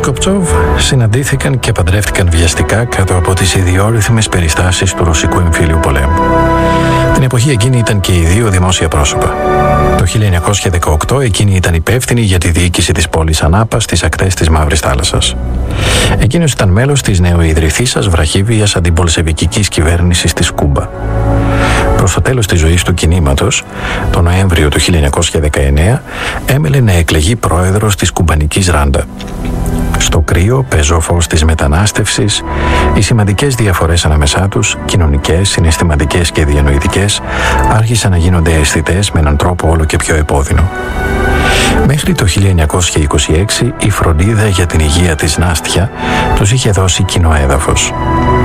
Σκοπτσόβ συναντήθηκαν και παντρεύτηκαν βιαστικά κάτω από τις ιδιόρυθμες περιστάσεις του Ρωσικού εμφύλιου πολέμου. Την εποχή εκείνη ήταν και οι δύο δημόσια πρόσωπα. Το 1918 εκείνη ήταν υπεύθυνη για τη διοίκηση της πόλης Ανάπα στις ακτές της Μαύρης Θάλασσας. Εκείνος ήταν μέλος της νεοειδρυθήσας βραχύβιας αντιμπολσεβικικής κυβέρνησης της Κούμπα. Προς το τέλος της ζωής του κινήματος, τον Νοέμβριο του 1919, έμελε να εκλεγεί πρόεδρος της Κουμπανικής Ράντα. Στο κρύο, πεζό φως της μετανάστευσης, οι σημαντικές διαφορές ανάμεσά τους, κοινωνικές, συναισθηματικές και διανοητικές, άρχισαν να γίνονται αισθητές με έναν τρόπο όλο και πιο επώδυνο. Μέχρι το 1926 η φροντίδα για την υγεία της Νάστια τους είχε δώσει κοινό έδαφος.